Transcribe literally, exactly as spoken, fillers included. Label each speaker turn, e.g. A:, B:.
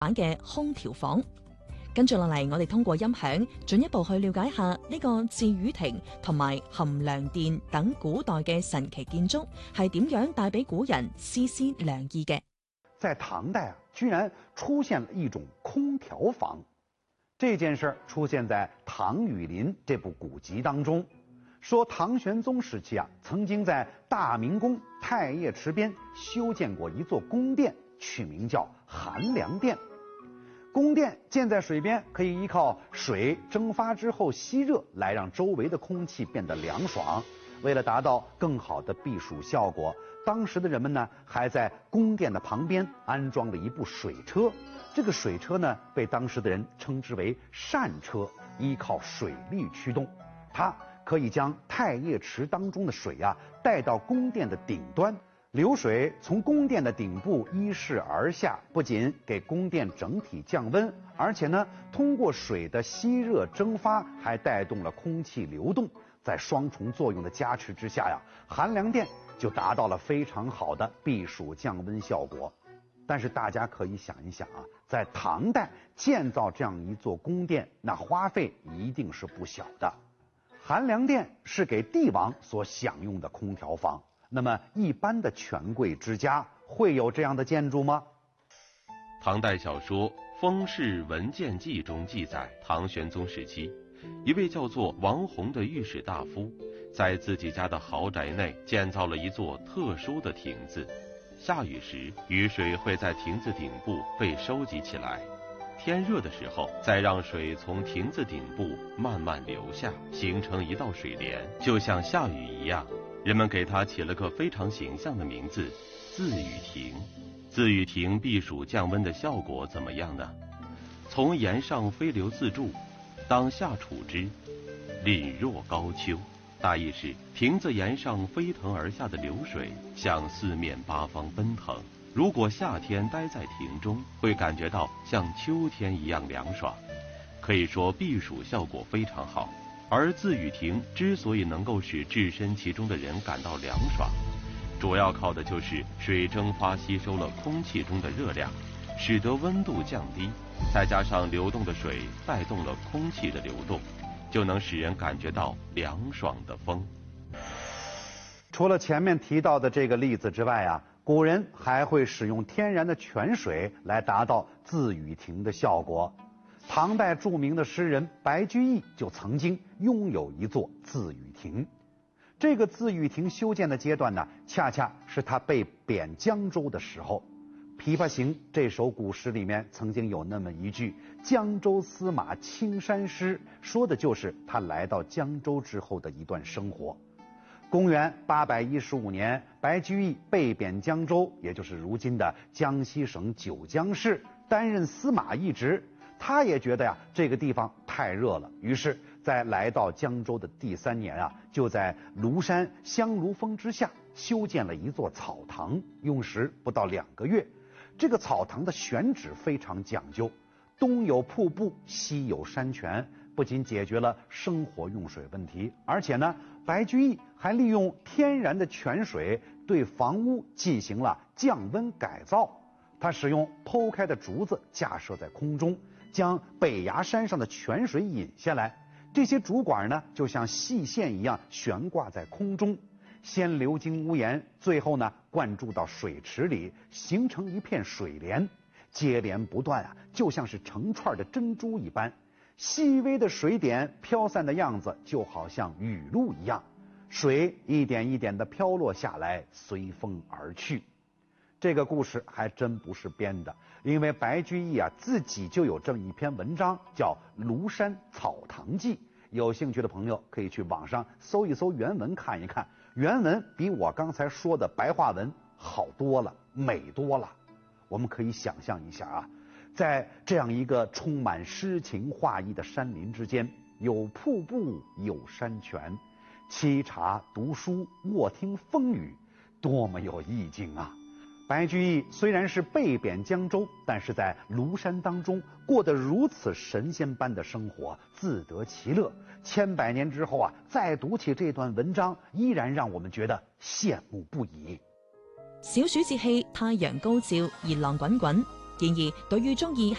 A: 版嘅空調房。跟住落嚟，我哋通過音響進一步去了解下呢個自雨亭同埋含良殿等古代嘅神奇建築係點樣帶俾古人絲絲涼意嘅。
B: 在唐代啊，居然出現了一種空調房。這件事出現在《唐雨林》這部古籍當中，說唐玄宗時期啊，曾經在大明宮太液池邊修建過一座宮殿，取名叫寒涼殿。宮殿建在水邊，可以依靠水蒸發之後吸熱，來讓周圍的空氣變得涼爽。為了達到更好的避暑效果，當時的人們呢，還在宮殿的旁邊安裝了一部水車。這個水車呢，被當時的人稱之為扇車，依靠水力驅動，它可以將太液池當中的水啊帶到宮殿的頂端。流水從宮殿的頂部依勢而下，不僅給宮殿整體降溫，而且呢，通過水的吸熱蒸發，還帶動了空氣流動。在雙重作用的加持之下呀，寒涼殿就達到了非常好的避暑降溫效果。但是大家可以想一想啊，在唐代建造這樣一座宮殿，那花費一定是不小的。寒涼殿是給帝王所享用的空調房。那麼一般的權貴之家會有這樣的建築嗎？
C: 唐代小說《封氏文鑑記》中記載，唐玄宗時期，一位叫做王弘的御史大夫，在自己家的豪宅內建造了一座特殊的亭子。下雨時，雨水會在亭子頂部被收集起來，天熱的時候，再讓水從亭子頂部慢慢流下，形成一道水簾，就像下雨一樣。人們給它起了個非常形象的名字，自雨亭。自雨亭避暑降溫的效果怎麼樣呢？從檐上飛流自注，當下處之，凜若高丘。大意是亭子檐上飛騰而下的流水向四面八方奔騰，如果夏天待在亭中，會感覺到像秋天一樣涼爽，可以說避暑效果非常好。而自雨亭之所以能夠使置身其中的人感到涼爽，主要靠的就是水蒸發吸收了空氣中的熱量，使得溫度降低，再加上流動的水帶動了空氣的流動，就能使人感覺到涼爽的風。
B: 除了前面提到的這個例子之外啊，古人還會使用天然的泉水來達到自雨亭的效果。唐代著名的詩人白居易就曾經擁有一座自雨亭。這個自雨亭修建的階段呢，恰恰是他被貶江州的時候。《琵琶行》這首古詩裡面曾經有那麼一句“江州司馬青衫濕”，說的就是他來到江州之後的一段生活。公元八百一十五年，白居易被貶江州，也就是如今的江西省九江市，擔任司馬一職。他也覺得呀，這個地方太熱了，於是，在來到江州的第三年啊，就在廬山香爐峰之下修建了一座草堂，用時不到兩個月。這個草堂的選址非常講究，東有瀑布，西有山泉，不僅解決了生活用水問題，而且呢，白居易還利用天然的泉水對房屋進行了降溫改造。他使用剖開的竹子架設在空中，將北崖山上的泉水引下來，這些竹管呢，就像細線一樣懸掛在空中，先流經屋檐，最後呢，灌注到水池裡，形成一片水簾，接連不斷啊，就像是成串的珍珠一般，細微的水點飄散的樣子，就好像雨露一樣，水一點一點的飄落下來，隨風而去。這個故事還真不是編的，因為白居易啊自己就有這麼一篇文章，叫《廬山草堂記》。有興趣的朋友可以去網上搜一搜原文看一看，原文比我剛才說的白話文好多了，美多了。我們可以想象一下啊，在這樣一個充滿詩情畫意的山林之間，有瀑布，有山泉，沏茶讀書，臥聽風雨，多麼有意境啊！白居易雖然是被貶江州，但是在廬山當中過得如此神仙般的生活，自得其樂。千百年之後啊，再讀起這段文章，依然讓我們覺得羨慕不已。
A: 小暑節氣，太陽高照，熱浪滾滾， 然而，對於中意